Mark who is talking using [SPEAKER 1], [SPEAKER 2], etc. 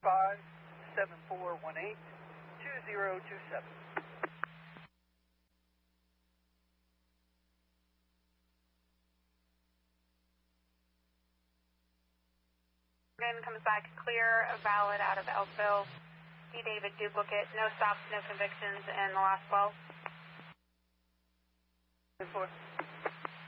[SPEAKER 1] 2027.
[SPEAKER 2] Comes back clear, valid out of Elkville. D. David duplicate, no stops, no convictions in the last 12.
[SPEAKER 1] 10-4.